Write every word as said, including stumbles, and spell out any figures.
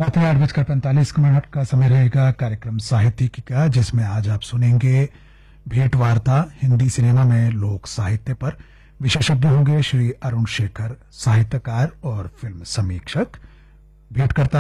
रात है आठ बजकर पैंतालीस मिनट का समय रहेगा कार्यक्रम साहित्यिकी का, जिसमें आज आप सुनेंगे भेंट वार्ता हिंदी सिनेमा में लोक साहित्य पर। विशेषज्ञ होंगे श्री अरुण शेखर, साहित्यकार और फिल्म समीक्षक। भेंटकर्ता